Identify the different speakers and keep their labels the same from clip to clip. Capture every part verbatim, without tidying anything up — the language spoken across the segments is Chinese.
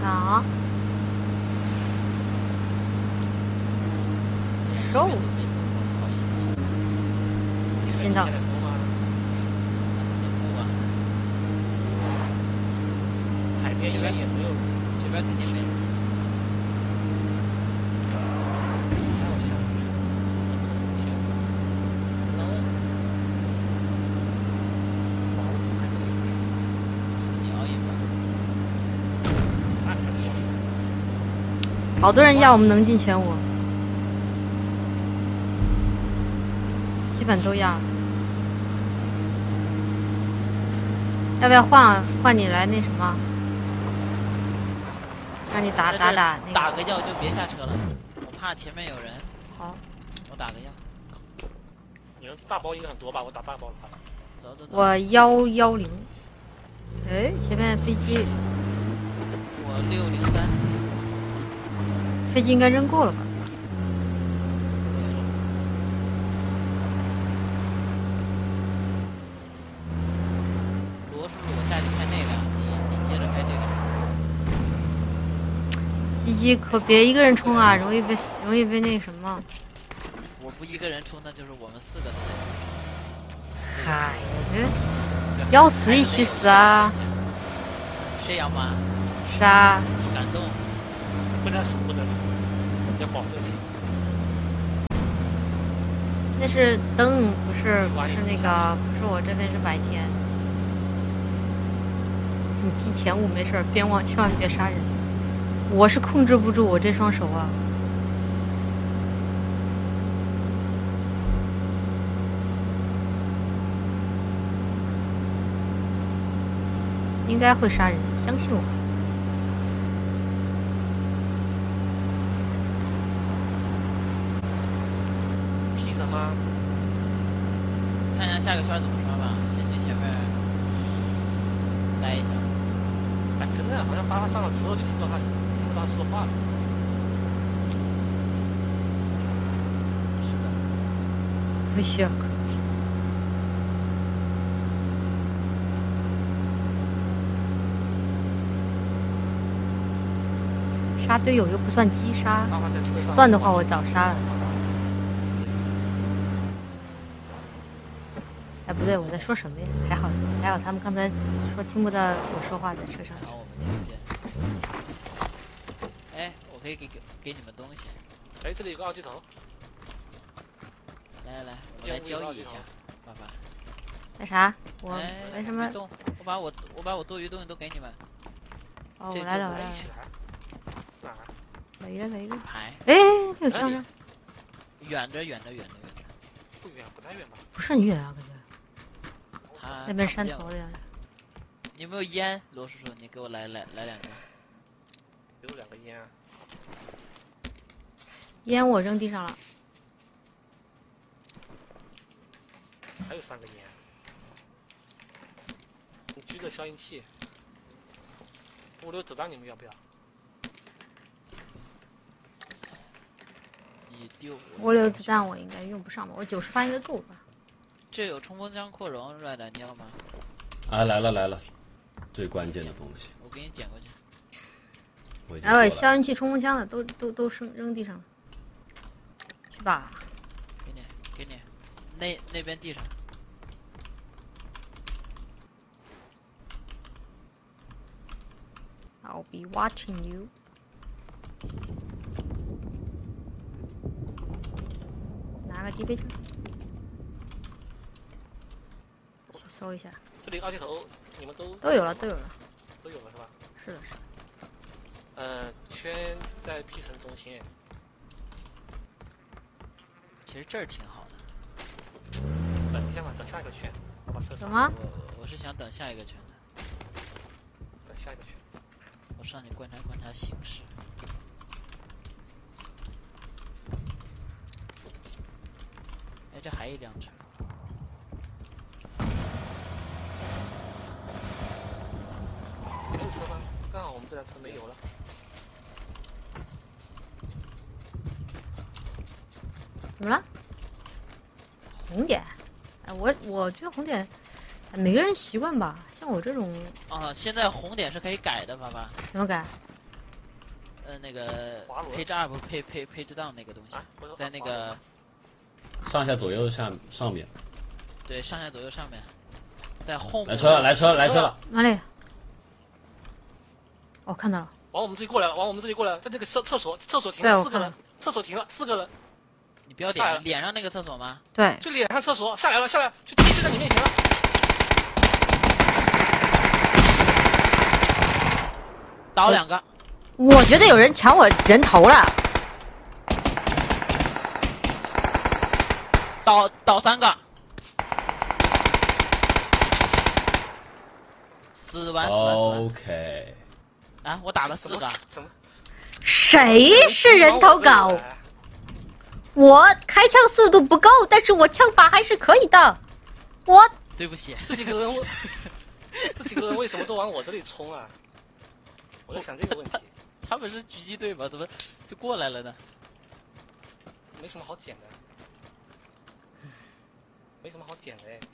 Speaker 1: 看啊，收。心疼。
Speaker 2: 海边应该也没有，
Speaker 3: 这边肯定没人。
Speaker 2: 那我想天能保住还是
Speaker 3: 你熬一
Speaker 1: 把。好多人要我们能进前五，基本都要。要不要换换你来那什么？让你打打打那个。
Speaker 3: 打个药就别下车了，我怕前面有人。
Speaker 1: 好，
Speaker 3: 我打个药。
Speaker 2: 你们大包应该很多吧？我打大包的话。
Speaker 3: 走走走。
Speaker 1: 我幺幺零。哎，前面飞机。
Speaker 3: 我六零三。
Speaker 1: 飞机应该扔够了吧？
Speaker 3: 罗叔叔，我下去开那辆，你你接着开这辆。
Speaker 1: 鸡鸡可别一个人冲啊，容易被容易被那什么。
Speaker 3: 我不一个人冲，那就是我们四个都得。
Speaker 1: 嗨，要死一起死啊！
Speaker 3: 这样吗？
Speaker 1: 是啊。
Speaker 3: 感动。
Speaker 2: 不能死，不能死，要保正气。
Speaker 1: 那是灯，不是不是那个，不是我这边是白天。你进前五没事，边望千万别杀人。我是控制不住我这双手啊。应该会杀人，相信我。
Speaker 2: 提什么？
Speaker 3: 看一下下个圈怎么刷吧，先去前面待一下。
Speaker 2: 哎，真的，好像发他上了之后就听到他听不到他说话了。
Speaker 3: 是的。
Speaker 1: 不需要。杀队友又不算击杀，算的话我早杀了。哎，不对，我在说什么呀？还好，还好，他们刚才说听不到我说话，在车上。
Speaker 3: 然后我们听不见。哎，我可以给给给你们东西。
Speaker 2: 哎，这里有个二级头。
Speaker 3: 来来来，我们来交易一下，爸爸。
Speaker 1: 那啥，我为什么？
Speaker 3: 我把我我把我多余东西都给你们。
Speaker 1: 哦，我来了，我来了。来了来了。
Speaker 3: 牌。
Speaker 1: 哎，有枪声。
Speaker 3: 远着远着远着远着。
Speaker 2: 不远，不太远吧？
Speaker 1: 不是很远啊，感觉。
Speaker 3: 他
Speaker 1: 那边山头里。
Speaker 3: 你有没有烟，罗叔叔？你给我来来来两个。
Speaker 2: 给我两个烟啊。
Speaker 1: 烟我扔地上了。
Speaker 2: 还有三个烟。你举着消音器。五六子弹你们要不要？
Speaker 3: 你丢。
Speaker 1: 五六子弹我应该用不上吧？我九十发应该够吧？
Speaker 3: 这有冲锋枪扩容，瑞的，你要吗？
Speaker 4: 啊，来了来了，最关键的东西。
Speaker 3: 我给你捡过去。
Speaker 1: 哎喂，消音器、冲锋枪的都都都扔扔地上了。去吧。
Speaker 3: 给你，给你，那那边地上。
Speaker 1: I'll be watching you. 拿个低飞枪，去搜一下。
Speaker 2: 这里二级头你们都
Speaker 1: 都有了，都有了，
Speaker 2: 都有了是吧？
Speaker 1: 是的，是的。
Speaker 2: 呃，圈在 P 城中心。
Speaker 3: 其实这儿挺好的。
Speaker 2: 等一下嘛，等下一个圈，我把车。
Speaker 1: 什么？
Speaker 3: 我我是想等下一个圈的。
Speaker 2: 等下一个圈。
Speaker 3: 我上去观察观察形势。哎，这还一辆车。
Speaker 2: 没有车吗？刚好我们这辆车没油了。
Speaker 1: 怎么了？红点？哎，我我觉得红点，每个人习惯吧。像我这种。
Speaker 3: 啊，现在红点是可以改的，爸爸。
Speaker 1: 怎么改？
Speaker 3: 呃那个
Speaker 2: 滑轮
Speaker 3: 配置 up 配配配置档那个东西
Speaker 2: 啊，不是
Speaker 3: 在那
Speaker 2: 滑轮
Speaker 3: 个
Speaker 4: 上下左右下上面。
Speaker 3: 对上下左右上面，在后面。
Speaker 4: 来车了，来车了，来车了！
Speaker 1: 哪里？哦，看到了。
Speaker 2: 往我们这里过来了，往我们这里过来了，在这个厕厕所，厕所停
Speaker 1: 对我看
Speaker 2: 了四个人，厕所停了四个人，
Speaker 3: 你不要
Speaker 2: 下来
Speaker 3: 脸脸上那个厕所吗？
Speaker 1: 对，
Speaker 2: 就脸上厕所下来了，下来就就在你面前了。
Speaker 3: 倒两个，
Speaker 1: 我觉得有人抢我人头了。
Speaker 3: 倒倒三个，四万四万四万。
Speaker 4: OK，
Speaker 3: 啊，我打了四个。
Speaker 2: 怎么？
Speaker 1: 谁是人头狗？我开枪速度不够，但是我枪法还是可以的。我
Speaker 3: 对不起，
Speaker 2: 这几个人为这几个人为什么都往我这里冲啊？我在想这个问题，
Speaker 3: 他们是狙击队吧？怎么就过来了呢？
Speaker 2: 没什么好捡的，没什么好捡的哎。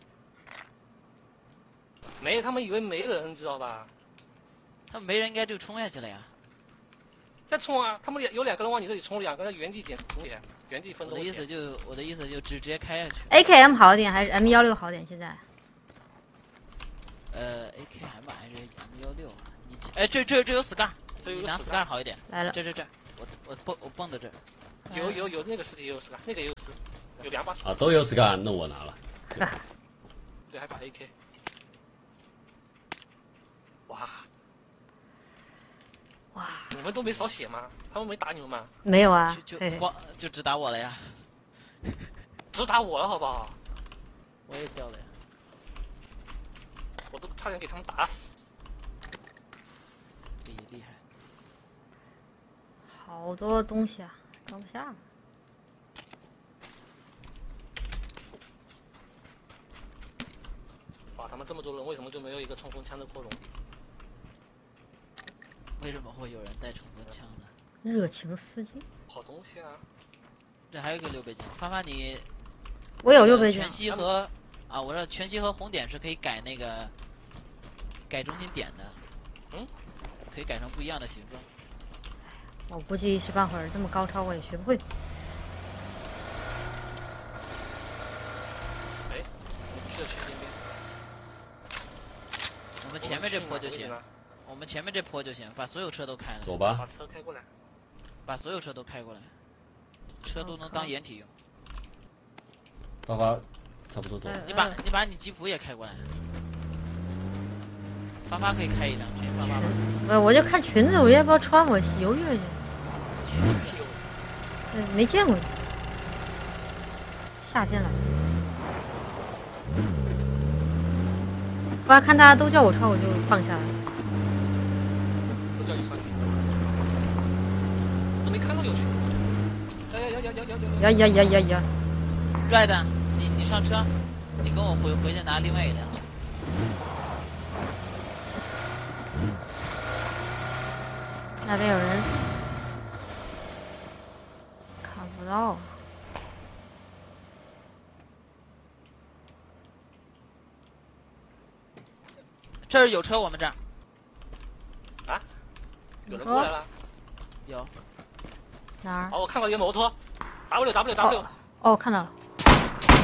Speaker 2: 没，他们以为没人，知道吧？
Speaker 3: 他们没人应该就冲下去了呀。
Speaker 2: 再冲啊！他们有两个人往你这里冲，两个人原地捡东西，原地分
Speaker 3: 我的
Speaker 2: 东西。
Speaker 3: 意思就我的意思就直直接开下去。
Speaker 1: A K M 好点还是 M 幺六好点？现在
Speaker 3: 呃 ，A K M 还是 M 幺六？你哎，这这这有 scar， 你拿
Speaker 2: 这有个
Speaker 3: scar 好一点。
Speaker 1: 来了。
Speaker 3: 这这这，我我蹦我蹦到这儿。
Speaker 2: 有有有那个尸体也有死，那个也有死，有两把死，
Speaker 4: 啊，都有 scar，那我拿了。
Speaker 2: 对，还把 A K。哇
Speaker 1: 哇，
Speaker 2: 你们都没少血吗？他们没打你们吗？
Speaker 1: 没有啊，
Speaker 3: 就
Speaker 1: 嘿嘿
Speaker 3: 就光就只打我了呀。
Speaker 2: 只打我了，好不好？
Speaker 3: 我也掉了呀。
Speaker 2: 我都差点给他们打死。
Speaker 3: 厉厉害。
Speaker 1: 好多东西啊，装不下了。
Speaker 2: 哇，他们这么多人，为什么就没有一个冲锋枪的扩容？
Speaker 3: 为什么会有人带冲锋枪呢？
Speaker 1: 热情司机，
Speaker 2: 好东西啊！
Speaker 3: 这还有一个六倍镜，发发你
Speaker 1: 我有六倍镜
Speaker 3: 全。息和啊，我这全息和红点是可以改那个改中心点的，
Speaker 2: 嗯，
Speaker 3: 可以改成不一样的形状。
Speaker 1: 我估计一时半会儿这么高超我也学不会。
Speaker 2: 哎，你必须得去那边。
Speaker 3: 我们前面这坡就行
Speaker 2: 我们去哪个位置，呢
Speaker 3: 我们前面这坡就行，把所有车都开了，
Speaker 4: 走吧
Speaker 2: 把，车开过来。
Speaker 3: 把所有车都开过来，车都能当掩体用。
Speaker 4: 发发，差不多走。
Speaker 1: 呃
Speaker 3: 你把你把你吉普也开过来，发发可以开一辆，直接发发吧。
Speaker 1: 不，我就看裙子，我要不要穿？我犹豫了一下。对，没见过。夏天来。后来看大家都叫我穿，我就放下了。
Speaker 2: 都叫你上去，都没看到有去。呀呀呀呀呀呀呀！
Speaker 1: 呀呀呀呀呀！
Speaker 3: Red， 你你上车，你跟我回回去拿另外一辆。
Speaker 1: 那边有人，看不到。
Speaker 3: 这儿有车，我们这儿
Speaker 2: 啊，
Speaker 1: 怎么说？
Speaker 2: 有人过来了。
Speaker 3: 有。
Speaker 1: 哪儿？
Speaker 2: 哦，我看到一个摩托 ，W W W。
Speaker 1: 哦，看到了。